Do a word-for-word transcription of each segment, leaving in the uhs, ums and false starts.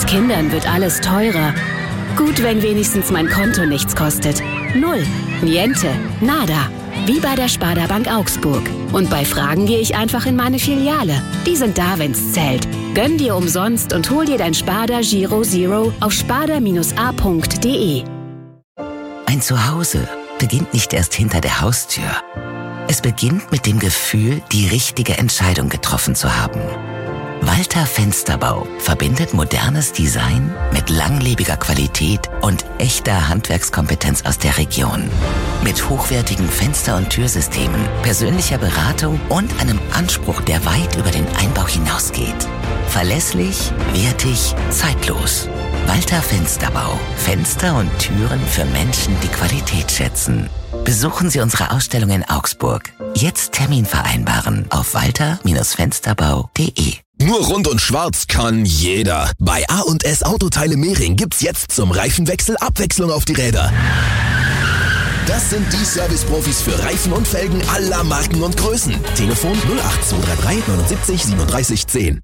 Kindern wird alles teurer. Gut, wenn wenigstens mein Konto nichts kostet. Null. Niente. Nada. Wie bei der Sparda Bank Augsburg. Und bei Fragen gehe ich einfach in meine Filiale. Die sind da, wenn's zählt. Gönn dir umsonst und hol dir dein Sparda Giro Zero auf sparda Bindestrich a Punkt de. Ein Zuhause beginnt nicht erst hinter der Haustür. Es beginnt mit dem Gefühl, die richtige Entscheidung getroffen zu haben. Walter Fensterbau verbindet modernes Design mit langlebiger Qualität und echter Handwerkskompetenz aus der Region. Mit hochwertigen Fenster- und Türsystemen, persönlicher Beratung und einem Anspruch, der weit über den Einbau hinausgeht. Verlässlich, wertig, zeitlos. Walter Fensterbau. Fenster und Türen für Menschen, die Qualität schätzen. Besuchen Sie unsere Ausstellung in Augsburg. Jetzt Termin vereinbaren auf walter Bindestrich fensterbau Punkt de. Nur rund und schwarz kann jeder. Bei A und S Autoteile Mehring gibt's jetzt zum Reifenwechsel Abwechslung auf die Räder. Das sind die Service-Profis für Reifen und Felgen aller Marken und Größen. Telefon null acht zwei drei drei neunundsiebzig siebenunddreißig zehn.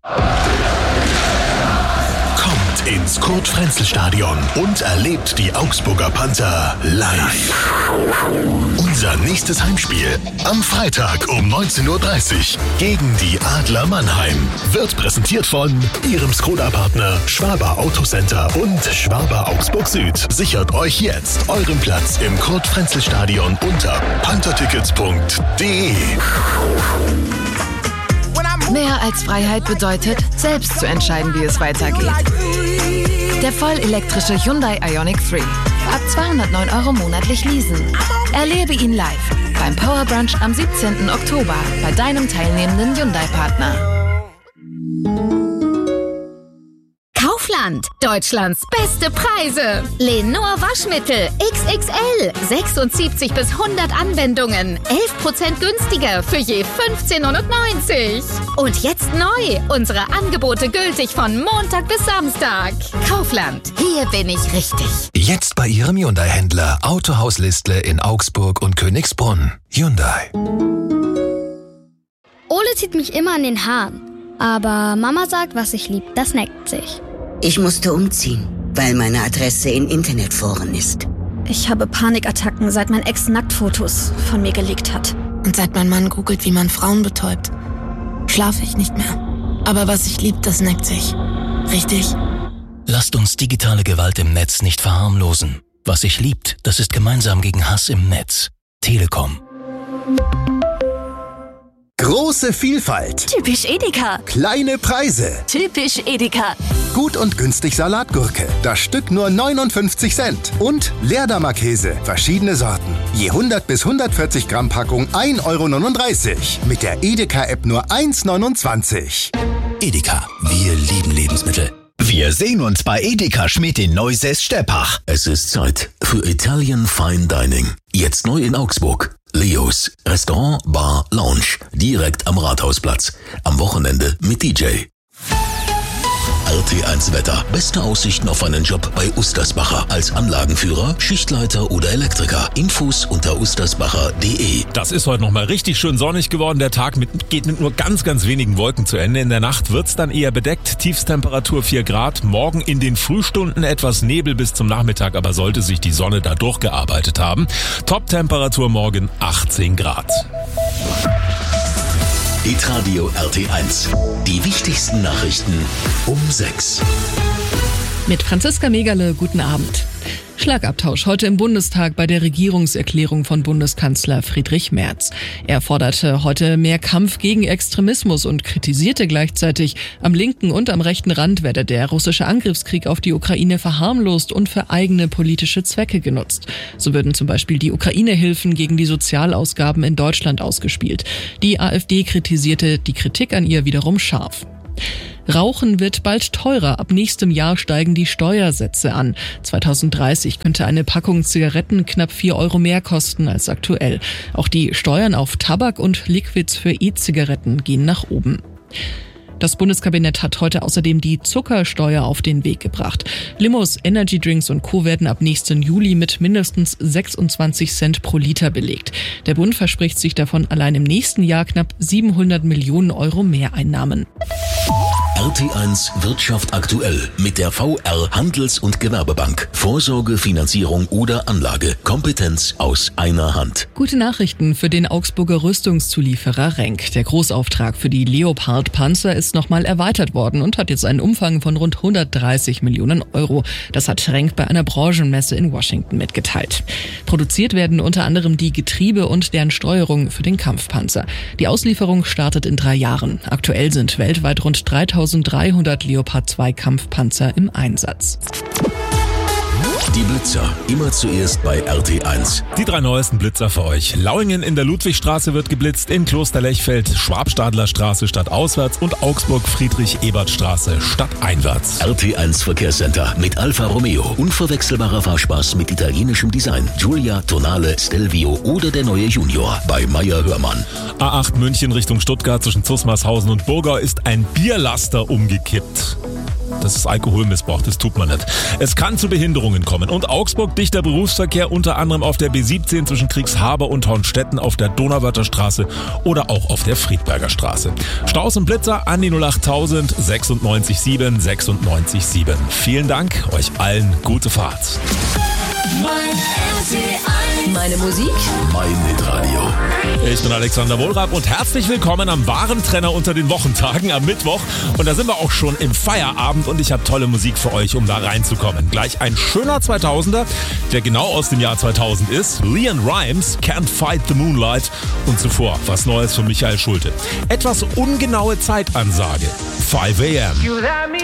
Kommt ins Kurt-Frenzel-Stadion und erlebt die Augsburger Panther live. Unser nächstes Heimspiel am Freitag um neunzehn Uhr dreißig gegen die Adler Mannheim wird präsentiert von Ihrem Skoda-Partner Schwaber Autocenter und Schwaber Augsburg Süd. Sichert euch jetzt euren Platz im Kurt-Frenzel-Stadion unter panthertickets punkt de. Mehr als Freiheit bedeutet, selbst zu entscheiden, wie es weitergeht. Der vollelektrische Hyundai Ioniq drei. Ab zweihundertneun Euro monatlich leasen. Erlebe ihn live beim Power Brunch am siebzehnten Oktober bei deinem teilnehmenden Hyundai-Partner. Kaufland, Deutschlands beste Preise. Lenor Waschmittel X X L, sechsundsiebzig bis hundert Anwendungen, elf Prozent günstiger für je fünfzehn neunundneunzig. Und jetzt neu, unsere Angebote gültig von Montag bis Samstag. Kaufland, hier bin ich richtig. Jetzt bei Ihrem Hyundai-Händler Autohaus Listle in Augsburg und Königsbrunn. Hyundai. Ole zieht mich immer an den Haaren. Aber Mama sagt, was ich lieb, das neckt sich. Ich musste umziehen, weil meine Adresse in Internetforen ist. Ich habe Panikattacken, seit mein Ex Nacktfotos von mir geleakt hat. Und seit mein Mann googelt, wie man Frauen betäubt, schlafe ich nicht mehr. Aber was ich lieb, das neckt sich. Richtig? Lasst uns digitale Gewalt im Netz nicht verharmlosen. Was sich liebt, das ist gemeinsam gegen Hass im Netz. Telekom. Große Vielfalt. Typisch Edeka. Kleine Preise. Typisch Edeka. Gut und günstig Salatgurke. Das Stück nur neunundfünfzig Cent. Und Leerdammer Käse. Verschiedene Sorten. Je hundert bis hundertvierzig Gramm Packung ein Euro neununddreißig. Mit der Edeka-App nur eins neunundzwanzig. Edeka. Wir lieben Lebensmittel. Wir sehen uns bei Edeka Schmidt in Neusäß-Steppach. Es ist Zeit für Italian Fine Dining. Jetzt neu in Augsburg. Leos. Restaurant, Bar, Lounge. Direkt am Rathausplatz. Am Wochenende mit D J. R T eins Wetter. Beste Aussichten auf einen Job bei Ustersbacher. Als Anlagenführer, Schichtleiter oder Elektriker. Infos unter ustersbacher punkt de. Das ist heute nochmal richtig schön sonnig geworden. Der Tag mit, geht mit nur ganz, ganz wenigen Wolken zu Ende. In der Nacht wird's dann eher bedeckt. Tiefstemperatur vier Grad. Morgen in den Frühstunden etwas Nebel bis zum Nachmittag, aber sollte sich die Sonne da durchgearbeitet haben. Top-Temperatur morgen achtzehn Grad. Hitradio R T eins. Die wichtigsten Nachrichten um sechs. Mit Franziska Megerle, guten Abend. Schlagabtausch heute im Bundestag bei der Regierungserklärung von Bundeskanzler Friedrich Merz. Er forderte heute mehr Kampf gegen Extremismus und kritisierte gleichzeitig, am linken und am rechten Rand werde der russische Angriffskrieg auf die Ukraine verharmlost und für eigene politische Zwecke genutzt. So würden zum Beispiel die Ukraine-Hilfen gegen die Sozialausgaben in Deutschland ausgespielt. Die AfD kritisierte die Kritik an ihr wiederum scharf. Rauchen wird bald teurer. Ab nächstem Jahr steigen die Steuersätze an. zweitausenddreißig könnte eine Packung Zigaretten knapp vier Euro mehr kosten als aktuell. Auch die Steuern auf Tabak und Liquids für E-Zigaretten gehen nach oben. Das Bundeskabinett hat heute außerdem die Zuckersteuer auf den Weg gebracht. Limos, Energydrinks und Co. werden ab nächsten Juli mit mindestens sechsundzwanzig Cent pro Liter belegt. Der Bund verspricht sich davon allein im nächsten Jahr knapp siebenhundert Millionen Euro Mehreinnahmen. R T eins Wirtschaft aktuell mit der V R Handels- und Gewerbebank. Vorsorge, Finanzierung oder Anlage. Kompetenz aus einer Hand. Gute Nachrichten für den Augsburger Rüstungszulieferer Renk. Der Großauftrag für die Leopard-Panzer ist nochmal erweitert worden und hat jetzt einen Umfang von rund hundertdreißig Millionen Euro. Das hat Renk bei einer Branchenmesse in Washington mitgeteilt. Produziert werden unter anderem die Getriebe und deren Steuerung für den Kampfpanzer. Die Auslieferung startet in drei Jahren. Aktuell sind weltweit rund dreitausenddreihundert Leopard zwei Kampfpanzer im Einsatz. Die Blitzer, immer zuerst bei R T eins. Die drei neuesten Blitzer für euch. Lauingen in der Ludwigstraße wird geblitzt, in Kloster-Lechfeld Schwabstadlerstraße stadtauswärts und Augsburg-Friedrich-Ebert-Straße stadteinwärts. R T eins Verkehrscenter mit Alfa Romeo. Unverwechselbarer Fahrspaß mit italienischem Design. Giulia, Tonale, Stelvio oder der neue Junior bei Meyer Hörmann. A acht München Richtung Stuttgart zwischen Zusmarshausen und Burgau ist ein Bierlaster umgekippt. Das ist Alkoholmissbrauch, das tut man nicht. Es kann zu Behinderungen kommen. Und Augsburg dichter Berufsverkehr unter anderem auf der B siebzehn zwischen Kriegshaber und Hornstetten, auf der Donauwörther Straße oder auch auf der Friedberger Straße. Staus und Blitzer an die null achttausend sechsundneunzig sieben sechsundneunzig sieben. Vielen Dank, euch allen gute Fahrt. Meine Musik, mein Hitradio. Ich bin Alexander Wohlrab und herzlich willkommen am wahren Trenner unter den Wochentagen am Mittwoch. Und da sind wir auch schon im Feierabend und ich habe tolle Musik für euch, um da reinzukommen. Gleich ein schöner zweitausender, der genau aus dem Jahr zweitausend ist. Leon Rimes, Can't Fight the Moonlight. Und zuvor was Neues von Michael Schulte. Etwas ungenaue Zeitansage. five a m